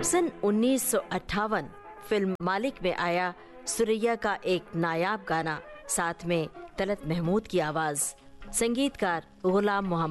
सन 1958 film मालिक में आया सुरैया का एक नायाब गाना, साथ में तलत महमूद की आवाज, संगीतकार गुलाम मोहम्मद।